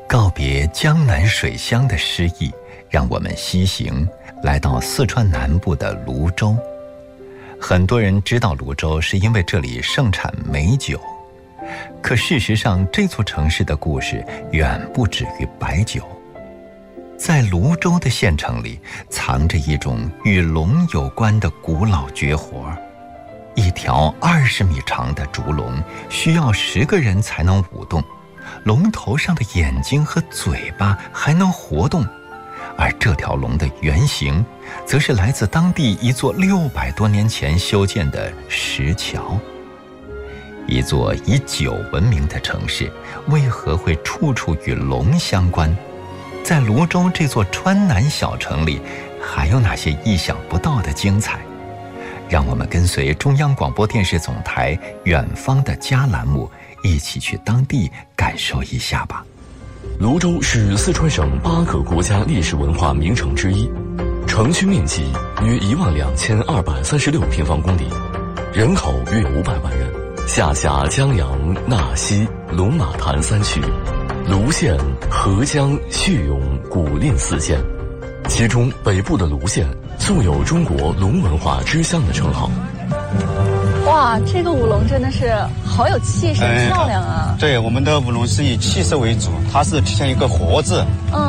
告别江南水乡的诗意，让我们西行来到四川南部的泸州。很多人知道泸州是因为这里盛产美酒，可事实上这座城市的故事远不止于白酒。在泸州的县城里，藏着一种与龙有关的古老绝活。一条20米长的竹笼需要10个人才能舞动，龙头上的眼睛和嘴巴还能活动，而这条龙的原型则是来自当地一座600多年前修建的石桥。一座以酒闻名的城市，为何会处处与龙相关？在泸州这座川南小城里，还有哪些意想不到的精彩？让我们跟随中央广播电视总台远方的家栏目，一起去当地感受一下吧。 泸州是四川省8个国家历史文化名城之一，城区面积约12236平方公里，人口约500万人，下辖江阳、纳溪、龙马潭3区，泸县、合江、叙永、古蔺4县，其中北部的泸县素有中国龙文化之乡的称号。 哇，这个舞龙真的是好有气势，漂亮啊！ 对，我们的舞龙是以气势为主，它是体现一个活字。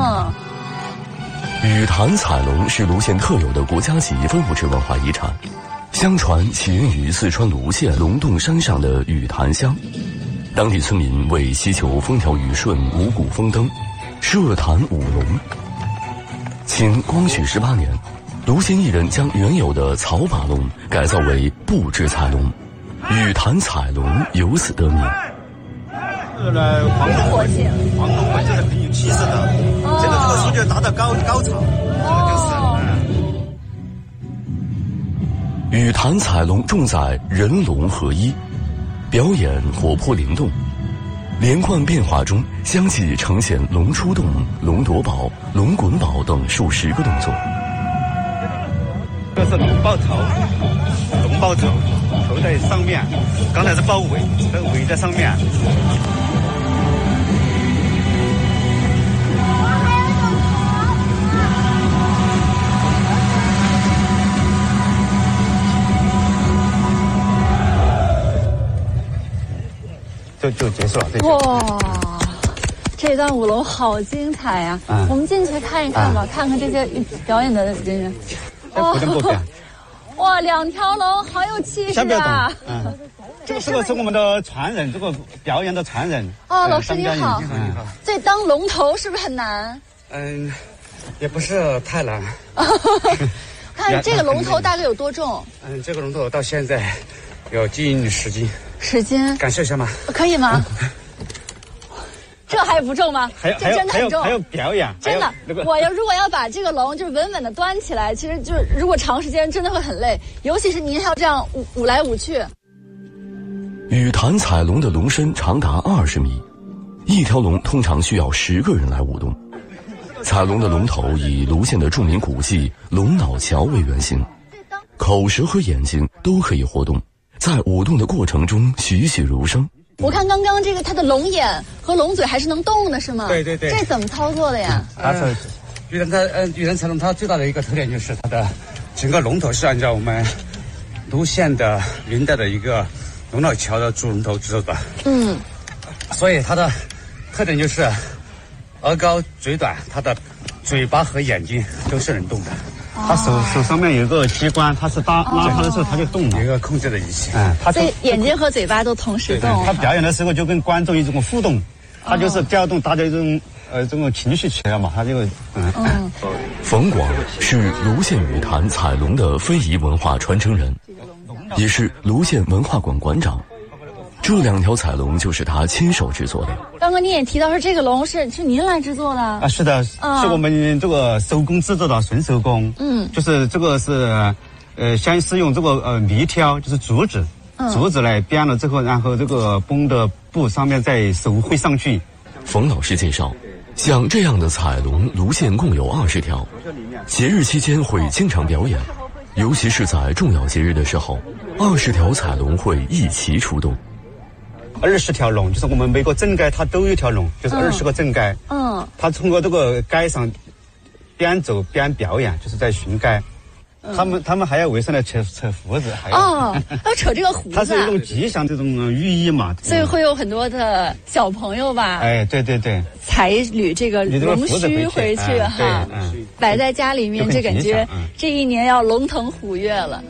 雨潭彩龙是泸县特有的国家级非物质文化遗产，相传起源于四川泸县龙洞山上的雨潭乡，当地村民为祈求风调雨顺、五谷丰登，设坛舞龙。清光绪18年，泸县艺人将原有的草把龙改造为布制彩龙，雨潭彩龙由此得名。 这个黄东文就是很有气势的，这个特殊就达到高潮，这个就是。 雨潭彩龙重在人龙合一，表演活泼灵动，连贯变化中相继呈现龙出洞、龙夺宝、龙滚宝等数10个动作。 这是龙抱头，龙抱头，头在上面，刚才是抱尾，这尾在上面。就结束了。 哇，这段舞龙好精彩呀！我们进去看一看吧，看看这些表演的人员。哇，2条龙好有气势啊！ 这个是我们的传人，这个表演的传人。 哦，老师你好。所以当龙头是不是很难？ 也不是太难。 看这个龙头大概有多重？ 这个龙头到现在有近10斤。 10斤？ 感受一下吗？ 可以吗？这还不重吗？这真的很重。 还有表演， 真的。如果要把这个龙就是稳稳的端起来，其实就是如果长时间真的会很累，尤其是您还要这样舞来舞去。 雨潭彩龙的龙身长达20米，一条龙通常需要10个人来舞动。彩龙的龙头以泸县的著名古迹龙脑桥为原型，口舌和眼睛都可以活动，在舞动的过程中栩栩如生。 我看刚刚这个它的龙眼和龙嘴还是能动的，是吗？ 对。 这怎么操作的呀？ 雨潭彩龙它最大的一个特点就是它的整个龙头是按照我们泸县的明代的一个龙脑桥的主龙头制作的。所以它的特点就是额高嘴短，它的嘴巴和眼睛都是能动的。它手上面有一个机关，它是拉它的时候它就动了，有一个控制的仪器。 所以眼睛和嘴巴都同时动。 它表演的时候就跟观众一种互动，它就是调动大家一种这种情绪起来嘛，它就冯广是泸县雨坛彩龙的非遗文化传承人，也是泸县文化馆馆长。这2条彩龙就是他亲手制作的。 刚刚你也提到说这个龙是您来制作的是的，是我们这个手工制作的纯手工。就是这个是先是用这个泥挑，就是竹子来编了之后，然后这个绷的布上面再手绘上去。 冯老师介绍，像这样的彩龙，泸县共有20条，节日期间会经常表演，尤其是在重要节日的时候，20条彩龙会一齐出动。 20条龙，就是我们每个镇街它都有一条龙，就是20个镇街。它通过这个街上边走边表演，就是在巡街。他们还要围上来扯胡子，还要扯这个胡子， 它是一种吉祥这种寓意嘛， 所以会有很多的小朋友吧， 哎，对， 采捋这个龙须回去哈，摆在家里面，就感觉这一年要龙腾虎跃了。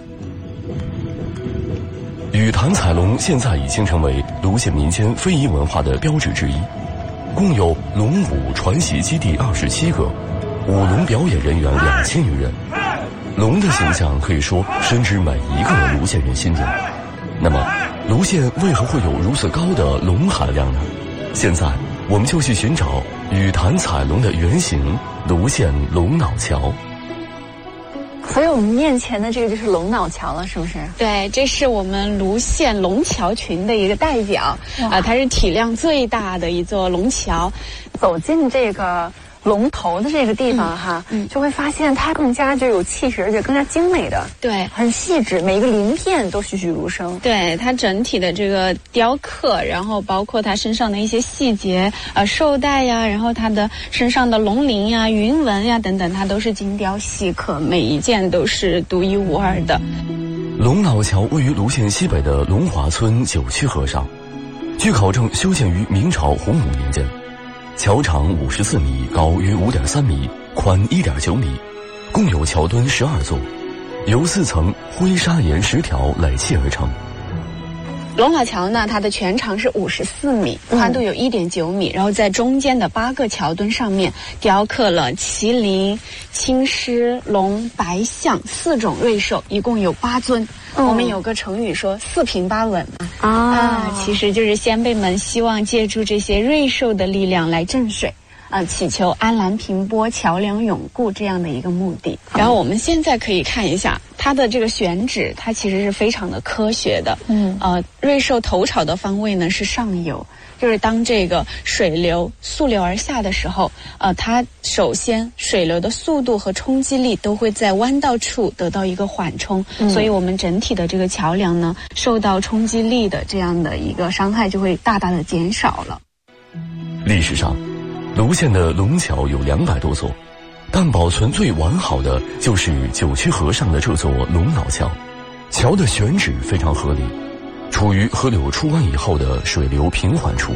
雨坛彩龙现在已经成为泸县民间非遗文化的标志之一，共有龙舞传习基地27个，舞龙表演人员2000余人。龙的形象可以说深植每一个泸县人心中。那么，泸县为何会有如此高的龙含量呢？现在，我们就去寻找雨坛彩龙的原型——泸县龙脑桥。 所以我们面前的这个就是龙脑桥了，是不是？ 对，这是我们泸县龙桥群的一个代表，它是体量最大的一座龙桥。 走进这个龙头的这个地方哈，就会发现它更加就有气势，而且更加精美的， 对， 很细致，每一个鳞片都栩栩如生。 对，它整体的这个雕刻，然后包括它身上的一些细节，绶带呀，然后它的身上的龙鳞呀、云纹呀等等，它都是精雕细刻，每一件都是独一无二的。 龙脑桥位于泸县西北的龙华村9曲河上，据考证修建于明朝洪武年间。桥长54米，高约5.3米，宽1.9米，共有桥墩12座，由4层灰砂岩石条垒砌而成。 龙脑桥呢，它的全长是54米，宽度有1.9米，然后在中间的8个桥墩上面雕刻了麒麟、青狮、龙、白象4种瑞兽，一共有8尊。我们有个成语说4平8稳其实就是先辈们希望借助这些瑞兽的力量来镇水。祈求安澜平波、桥梁永固这样的一个目的。然后我们现在可以看一下它的这个选址，它其实是非常的科学的。瑞兽头朝的方位呢是上游，就是当这个水流溯流而下的时候，它首先水流的速度和冲击力都会在弯道处得到一个缓冲，所以我们整体的这个桥梁呢，受到冲击力的这样的一个伤害就会大大的减少了。 历史上，泸县的龙桥有200多座，但保存最完好的就是9曲河上的这座龙脑桥。桥的选址非常合理，处于河流出弯以后的水流平缓处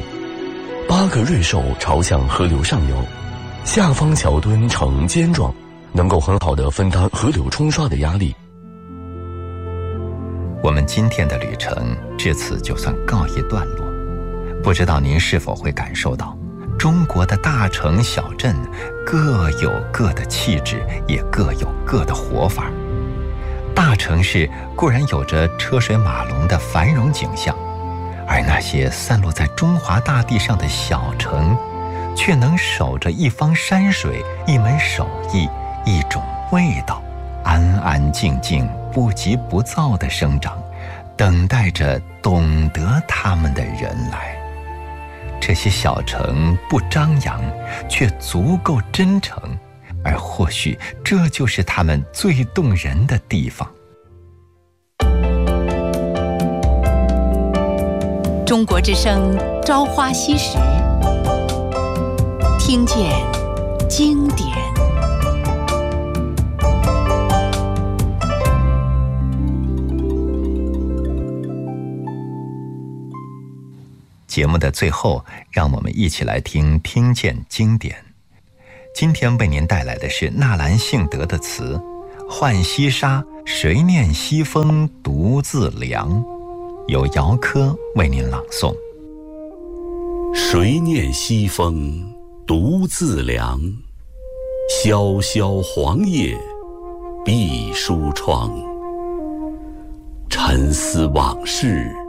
，8个瑞兽朝向河流上游，下方桥墩呈尖状，能够很好的分担河流冲刷的压力。 我们今天的旅程至此就算告一段落，不知道您是否会感受到中国的大城小镇各有各的气质，也各有各的活法。大城市固然有着车水马龙的繁荣景象，而那些散落在中华大地上的小城，却能守着一方山水、一门手艺、一种味道，安安静静、不急不躁地生长，等待着懂得他们的人来。这些小城不张扬，却足够真诚，而或许这就是他们最动人的地方。 中国之声朝花夕拾，听见经典。 节目的最后，让我们一起来听见经典。今天为您带来的是纳兰性德的词《浣溪沙》，谁念西风独自凉，由姚科为您朗诵。 谁念西风独自凉，萧萧黄叶闭疏窗。沉思往事